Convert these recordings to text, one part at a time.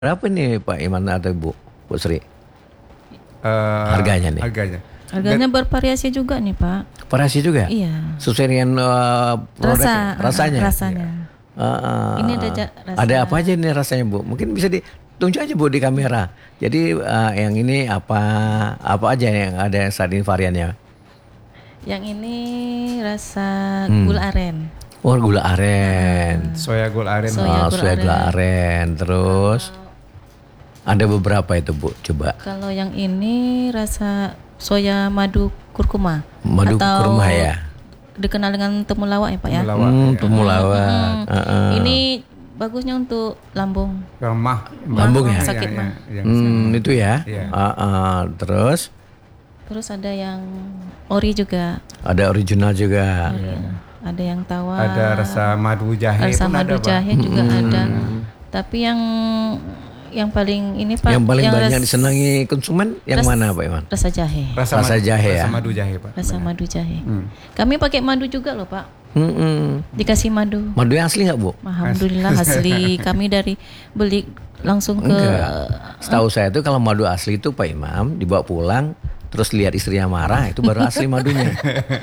Berapa nih Pak Iman atau Bu Sri? Harganya nih. Harganya bervariasi juga nih Pak. Variasi juga? Iya. Sesuai dengan rasanya. Rasanya. Ini ada rasa. Ada apa aja nih rasanya Bu? Mungkin bisa ditunjuk aja Bu di kamera. Jadi yang ini apa aja yang ada saat ini variannya? Yang ini rasa gula aren. Oh, gula aren. Soya gula aren. Soya gula aren. Terus ada beberapa itu Bu, coba. Kalau yang ini rasa soya madu kurkuma. Madu kurkuma ya. Dikenal dengan temulawak ya Pak ya. Temulawak. Ini bagusnya untuk lambung. Lambung ya. Sakit mah. Itu ya. Terus ada yang ori juga. Ada original juga. Ada yang tawar. Ada rasa madu jahe. Rasa madu jahe juga ada. Tapi yang paling ini Pak. Yang paling banyak disenangi konsumen yang mana Pak Iman? Rasa jahe. Rasa jahe ya. Rasa madu jahe Pak. Rasa madu jahe. Kami pakai madu juga loh Pak. Dikasih madu. Madu yang asli nggak Bu? Alhamdulillah asli. Kami dari beli langsung ke. Setahu saya itu kalau madu asli itu Pak Imam dibawa pulang. Terus lihat istrinya marah, itu baru asli madunya.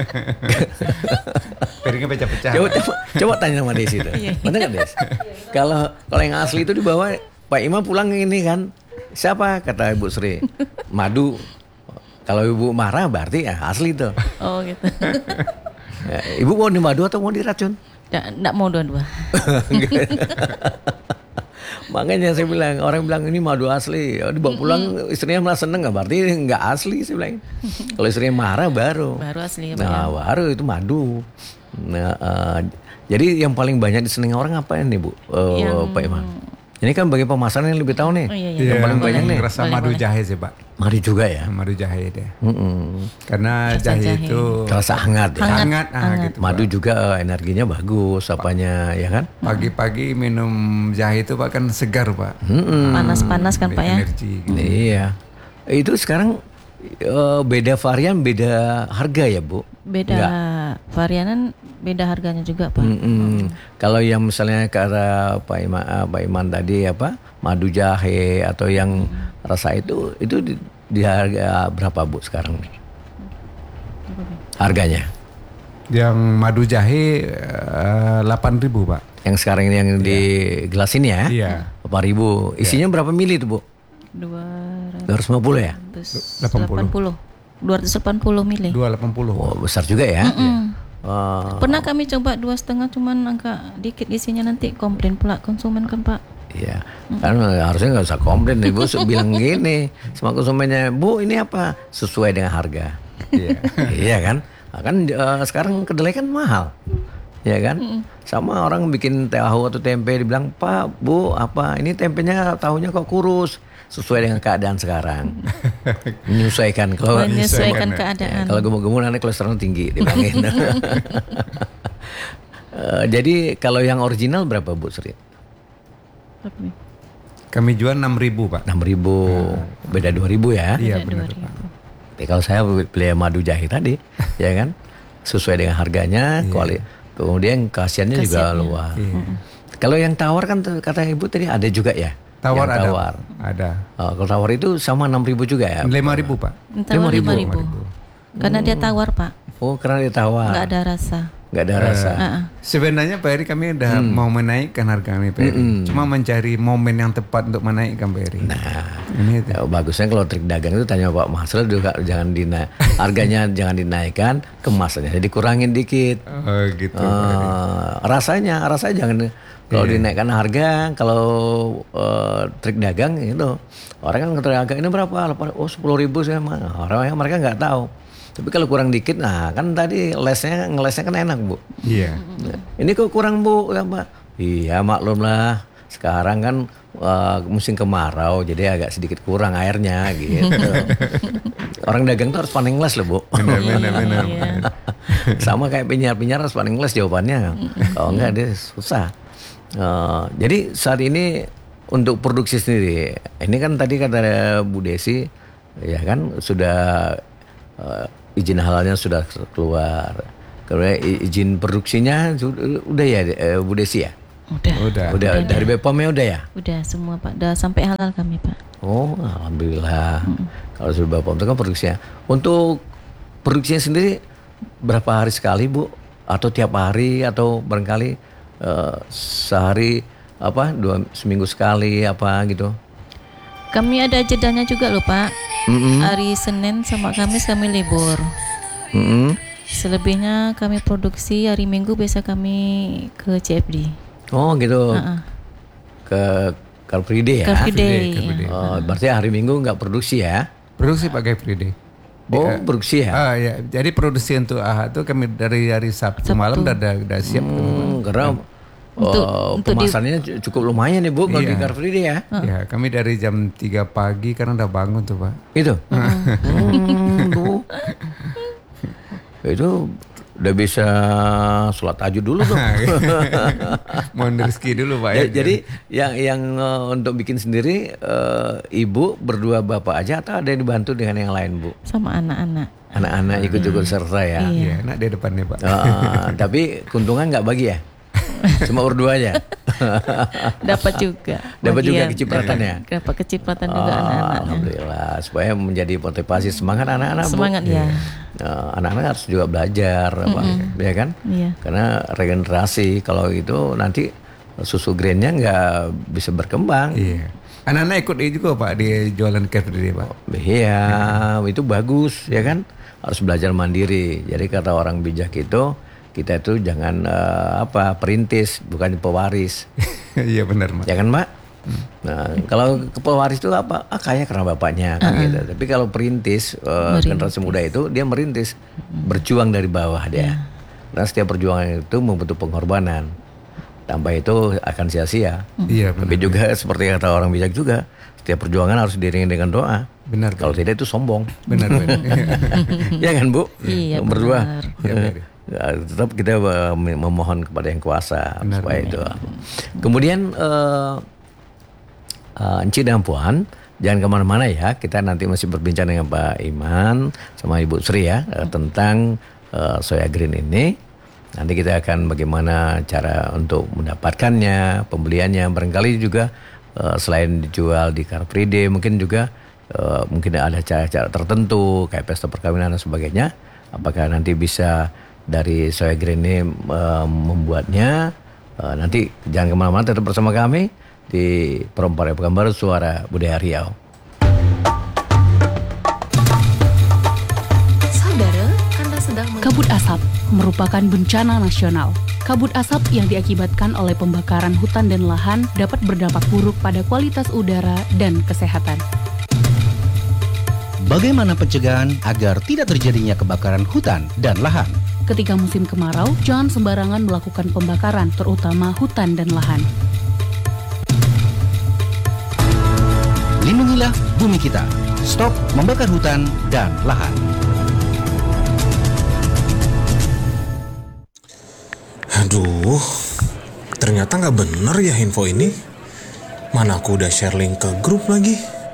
Piringnya pecah-pecah. Coba tanya sama Desi itu. Benar nggak Des? Kalau yang asli itu dibawa Pak Imam pulang ini kan, siapa kata Ibu Sri? Madu. Kalau Ibu marah berarti ya asli itu. Oh gitu. Ya, Ibu mau di madu atau mau diracun? Nggak mau dua-dua. Makanya saya bilang, orang bilang ini madu asli, dibawa pulang istrinya malah seneng, nggak berarti nggak asli saya bilang. Kalau istrinya marah baru asli. Baru itu madu. Jadi yang paling banyak disenangi orang apa ini Bu? Pak Iman. Ini kan bagi pemasaran yang lebih tahu nih. Yang paling banyak nih rasa madu jahe sih Pak. Madu juga ya. Madu jahe deh. Karena jahe itu rasa hangat ya. Hangat gitu. Madu juga energinya bagus, apanya ya kan. Pagi-pagi minum jahe itu Pak kan segar Pak. Panas-panas kan Pak ya. Energi. Gitu. Iya. Itu sekarang beda varian, beda harga ya Bu? Beda varianan, beda harganya juga Pak. Kalau yang misalnya ke arah Pak Iman tadi madu jahe atau yang rasa itu di harga berapa Bu sekarang nih? Harganya? Yang madu jahe 8.000 Pak. Yang sekarang ini yang di gelas ini ya? Iya. 8.000. Isinya berapa mili itu Bu? 250 ya? 280 mili. 280. Oh, besar juga ya. Pernah kami coba 2,5 cuman angka dikit isinya, nanti komplain pula konsumen kan Pak. Iya. Kan harusnya nggak usah komplain Ibu bilang gini sama konsumennya, Bu ini apa? Sesuai dengan harga. Iya kan? Kan sekarang kedelai kan mahal. Ya kan? Sama orang bikin tahu atau tempe dibilang, Pak, Bu, apa? Ini tempenya tahunya kok kurus. Sesuai dengan keadaan sekarang. Menyesuaikan keadaan. Kalau gemuk-gemuk nanti kolesterol tinggi dibilangin. Jadi kalau yang original berapa Bu Sri? Kami jual 6.000 Pak. 6.000. Beda 2.000 ya? Iya benar Pak. Tapi kalau saya beli madu jahe tadi, ya kan? Sesuai dengan harganya, kemudian khasiatnya juga luar. Kalau yang tawar kan kata Ibu tadi ada juga ya? Tawar ada. Kalau tawar itu sama 6.000 juga ya? 5.000 Pak. Tawar 5.000. Karena dia tawar Pak. Oh, karena dia tawar. Nggak ada rasa. Sebenarnya Pak Eri kami udah mau menaikkan harga kami Pak Eri. Cuma mencari momen yang tepat untuk menaikkan Pak Eri. Nah, ini bagusnya kalau trik dagang itu tanya Pak Masrul juga jangan harganya jangan dinaikkan, kemasannya dikurangin dikit. Oh gitu. Rasanya jangan. Kalau dinaikkan harga, kalau trik dagang itu orang kan trik dagang ini berapa? 10.000 sih orang mereka nggak tahu. Tapi kalau kurang dikit, nah kan tadi ngelesnya kan enak Bu. Iya. Ini kok kurang Bu, ya Pak? Iya maklum lah. Sekarang kan musim kemarau, jadi agak sedikit kurang airnya gitu. Orang dagang tuh harus pandai ngeles loh Bu. Benar. Sama kayak penyiar harus pandai ngeles jawabannya. Kalau enggak dia susah. Jadi saat ini untuk produksi sendiri, ini kan tadi kata Bu Desi, ya kan sudah izin halalnya sudah keluar, kemudian izin produksinya udah ya Bu Desi ya? Udah. Dari BPOM-nya udah ya? Udah semua Pak, udah sampai halal kami Pak. Oh, alhamdulillah. Kalau sudah BPOM itu kan produksinya. Untuk produksinya sendiri berapa hari sekali Bu? Atau tiap hari atau barangkali sehari seminggu sekali apa gitu? Kami ada jedanya juga loh Pak. Hari Senin sama Kamis kami libur. Selebihnya kami produksi hari Minggu biasa kami ke CFD. Oh gitu. Ke Car Free Day ya? Car Free Day. Oh, berarti hari Minggu nggak produksi ya? Produksi pakai Free Day. Oh, produksi ya? Ya. Jadi produksi untuk AHA itu kami dari hari Sabtu malam udah siap. Karena pemasannya cukup lumayan nih Bu kalau di Car Free Day ya? Ya, kami dari jam 3 pagi karena udah bangun tuh Pak. Itu? Itu udah bisa sholat tahajud dulu tuh. Mohon rezeki dulu Pak. Jadi yang untuk bikin sendiri ibu berdua bapak aja atau ada yang dibantu dengan yang lain Bu? Sama anak-anak. Anak-anak ikut-ikut serta ya? Iya, anak di depannya Pak. Tapi keuntungan nggak bagi ya? Cuma berdua aja? Dapat juga. Dapat juga kecipratan ya? Dapat kecipratan juga anak-anaknya. Alhamdulillah, supaya menjadi motivasi semangat anak-anak Bu. Semangat ya. Anak-anak harus juga belajar, ya kan? Iya. Karena regenerasi kalau itu nanti susu grainnya nggak bisa berkembang. Iya. Anak-anak ikut juga Pak di jualan cafe dia Pak. Iya, itu bagus ya kan? Harus belajar mandiri. Jadi kata orang bijak itu kita itu jangan perintis, bukan pewaris. Iya benar Pak. Ya kan Mbak? Nah, kalau pewaris itu kaya karena bapaknya kan gitu. Tapi kalau perintis generasi muda itu dia merintis, berjuang dari bawah dia. Nah, setiap perjuangan itu membutuh pengorbanan. Tanpa itu akan sia-sia. Iya. Tapi juga seperti kata orang bijak juga, setiap perjuangan harus diiringi dengan doa. Benar. Kalau tidak itu sombong. Benar. Ya kan Bu? Iya Berdua. Iya, tetap kita memohon kepada yang kuasa supaya itu. Kemudian Enci dan Puan, jangan kemana-mana ya. Kita nanti masih berbincang dengan Pak Iman sama Ibu Sri ya tentang soya green ini. Nanti kita akan bagaimana cara untuk mendapatkannya, pembeliannya. Barangkali juga selain dijual di Car Free Day, mungkin juga mungkin ada cara-cara tertentu kayak pesta perkawinan dan sebagainya. Apakah nanti bisa dari soya green ini membuatnya? Nanti jangan kemana-mana, tetap bersama kami di Perempuan Pekanbaru Suara Budaya Riau. Saudara, Anda sedang kabut asap merupakan bencana nasional. Kabut asap yang diakibatkan oleh pembakaran hutan dan lahan dapat berdampak buruk pada kualitas udara dan kesehatan. Bagaimana pencegahan agar tidak terjadinya kebakaran hutan dan lahan? Ketika musim kemarau, jangan sembarangan melakukan pembakaran, terutama hutan dan lahan. Lindungilah bumi kita. Stop membakar hutan dan lahan. Aduh, ternyata nggak bener ya info ini. Mana aku udah share link ke grup lagi.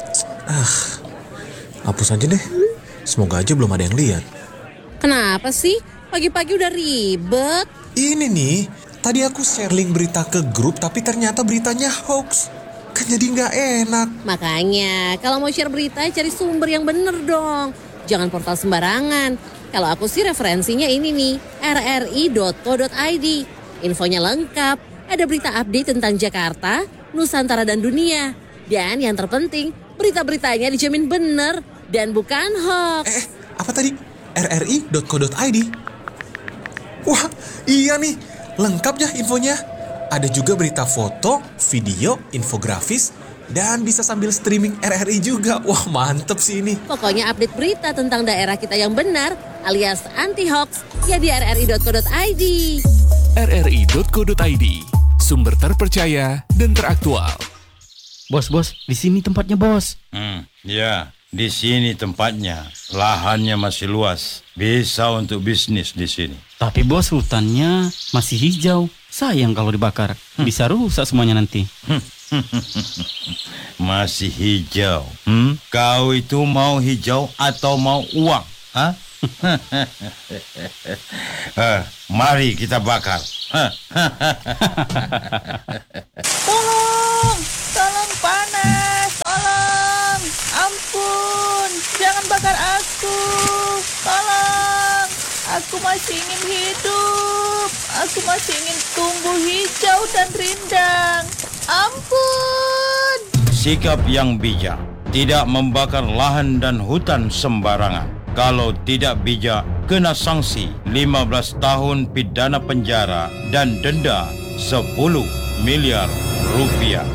Hapus aja deh. Semoga aja belum ada yang lihat. Kenapa sih? Pagi-pagi udah ribet. Ini nih, tadi aku share link berita ke grup tapi ternyata beritanya hoax. Kan jadi nggak enak. Makanya, kalau mau share berita cari sumber yang bener dong. Jangan portal sembarangan. Kalau aku sih referensinya ini nih, rri.co.id. Infonya lengkap, ada berita update tentang Jakarta, Nusantara dan dunia. Dan yang terpenting, berita-beritanya dijamin bener dan bukan hoax. Apa tadi? rri.co.id. Wah, iya nih, lengkap ya infonya. Ada juga berita foto, video, infografis, dan bisa sambil streaming RRI juga. Wah, mantep sih ini. Pokoknya update berita tentang daerah kita yang benar, alias anti-hoax, ya di rri.co.id. rri.co.id, sumber terpercaya dan teraktual. Bos, di sini tempatnya, Bos. Ya, di sini tempatnya. Lahannya masih luas. Bisa untuk bisnis di sini. Tapi Bos, hutannya masih hijau. Sayang kalau dibakar. Bisa rusak semuanya nanti. Masih hijau. Kau itu mau hijau atau mau uang? Hah? Mari kita bakar. Tolong panas, tolong, ampun, jangan bakar aku, tolong, aku masih ingin hidup, aku masih ingin tumbuh hijau dan rindang, ampun. Sikap yang bijak, tidak membakar lahan dan hutan sembarangan. Kalau tidak bijak, kena sanksi 15 tahun pidana penjara dan denda 10 miliar rupiah.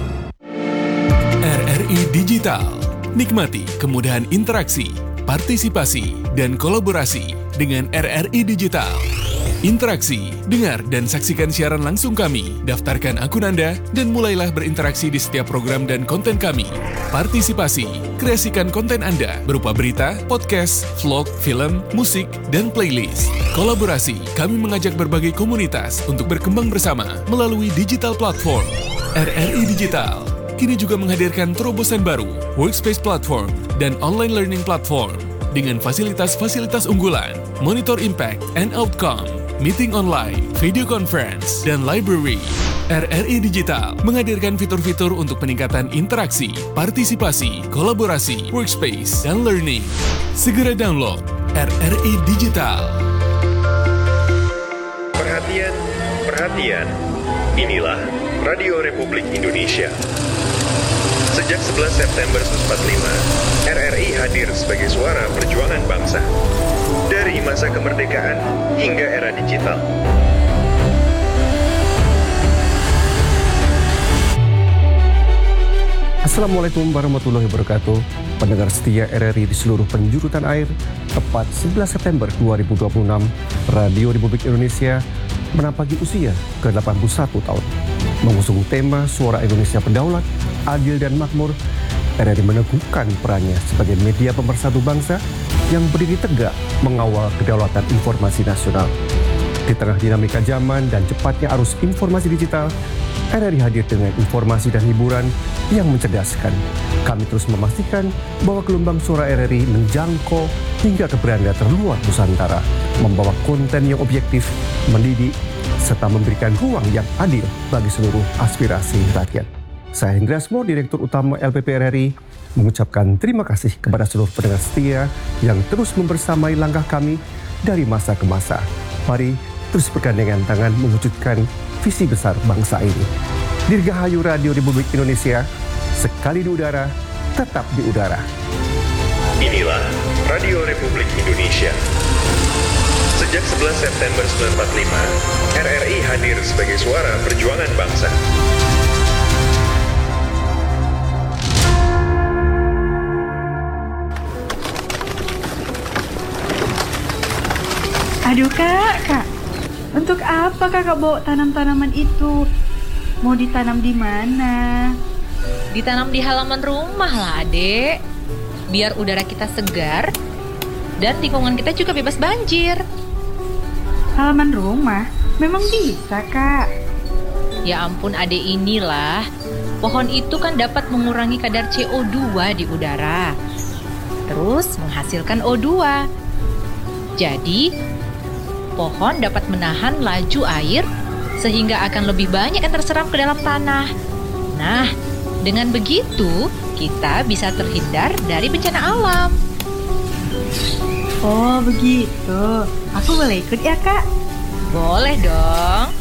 RRI Digital. Nikmati kemudahan interaksi, partisipasi, dan kolaborasi dengan RRI Digital. Interaksi, dengar dan saksikan siaran langsung kami, daftarkan akun Anda, dan mulailah berinteraksi di setiap program dan konten kami. Partisipasi, kreasikan konten Anda berupa berita, podcast, vlog, film, musik, dan playlist. Kolaborasi, kami mengajak berbagai komunitas untuk berkembang bersama melalui digital platform. RRI Digital kini juga menghadirkan terobosan baru, workspace platform, dan online learning platform dengan fasilitas-fasilitas unggulan, monitor impact and outcome, meeting online, video conference, dan library. RRI Digital menghadirkan fitur-fitur untuk peningkatan interaksi, partisipasi, kolaborasi, workspace, dan learning. Segera download RRI Digital. Perhatian, perhatian. Inilah Radio Republik Indonesia. Sejak 11 September 1945, RRI hadir sebagai suara perjuangan bangsa. Dari masa kemerdekaan hingga era digital. Assalamualaikum warahmatullahi wabarakatuh. Pendengar setia RRI di seluruh penjuru tanah air, tepat 11 September 2026, Radio Republik Indonesia menapaki usia ke-81 tahun. Mengusung tema Suara Indonesia Berdaulat, Adil dan Makmur, RRI meneguhkan perannya sebagai media pemersatu bangsa yang berdiri tegak mengawal kedaulatan informasi nasional. Di tengah dinamika zaman dan cepatnya arus informasi digital, RRI hadir dengan informasi dan hiburan yang mencerdaskan. Kami terus memastikan bahwa gelombang suara RRI menjangkau hingga ke beranda terluar Nusantara, membawa konten yang objektif, mendidik, serta memberikan ruang yang adil bagi seluruh aspirasi rakyat. Saya Hendra Asmo, Direktur Utama LPP RRI, mengucapkan terima kasih kepada seluruh pendengar setia yang terus membersamai langkah kami dari masa ke masa. Mari terus bergandengan tangan mewujudkan visi besar bangsa ini. Dirgahayu Radio Republik Indonesia, sekali di udara, tetap di udara. Inilah Radio Republik Indonesia. Sejak 11 September 1945, RRI hadir sebagai suara perjuangan bangsa. Aduh kak, untuk apa kakak bawa tanam-tanaman itu? Mau ditanam di mana? Ditanam di halaman rumah lah adek, biar udara kita segar dan lingkungan kita juga bebas banjir. Halaman rumah? Memang bisa kak? Ya ampun adek, inilah pohon itu kan dapat mengurangi kadar CO2 di udara, terus menghasilkan O2. Jadi pohon dapat menahan laju air sehingga akan lebih banyak yang terserap ke dalam tanah. Nah, dengan begitu kita bisa terhindar dari bencana alam. Oh begitu, aku boleh ikut ya kak? Boleh dong.